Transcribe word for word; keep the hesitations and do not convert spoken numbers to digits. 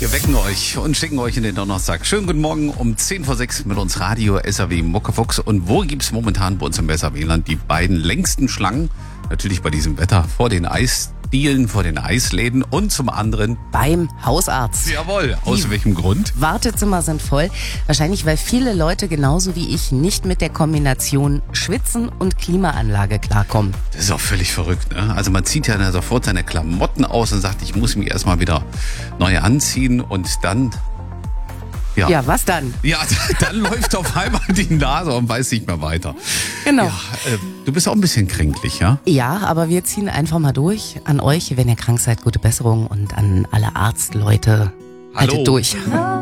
Wir wecken euch und schicken euch in den Donnerstag. Schönen guten Morgen um zehn vor sechs mit uns Radio S R W Muckefuchs. Und wo gibt's momentan bei uns im S R W-Land die beiden längsten Schlangen? Natürlich bei diesem Wetter vor den Eisdielen, vor den Eisläden und zum anderen beim Hausarzt. Jawohl. Aus Die welchem Grund? Wartezimmer sind voll. Wahrscheinlich, weil viele Leute genauso wie ich nicht mit der Kombination Schwitzen und Klimaanlage klarkommen. Das ist auch völlig verrückt, ne? Also man zieht ja dann sofort seine Klamotten aus und sagt, ich muss mich erstmal wieder neu anziehen und dann... Ja. Ja, was dann? Ja, dann läuft auf einmal die Nase und weiß nicht mehr weiter. Genau. Ja, äh, du bist auch ein bisschen kränklich, ja? Ja, aber wir ziehen einfach mal durch. An euch, wenn ihr krank seid, gute Besserung und an alle Arztleute, Hallo. haltet durch.